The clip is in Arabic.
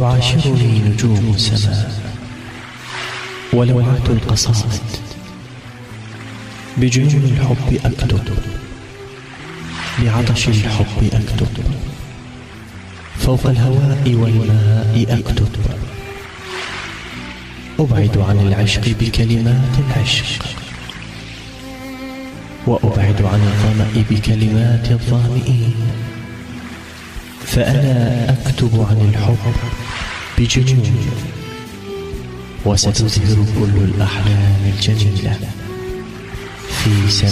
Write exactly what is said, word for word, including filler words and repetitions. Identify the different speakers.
Speaker 1: تعاشرني نجوم السماء ولوعات القصائد، بجنون الحب أكتب، بعطش الحب أكتب، فوق الهواء والماء أكتب، أبعد عن العشق بكلمات العشق، وأبعد عن الظمأ بكلمات الظامئين، فأنا أكتب عن الحب بجنون، وستزهر كل الأحلام الجميلة في سماء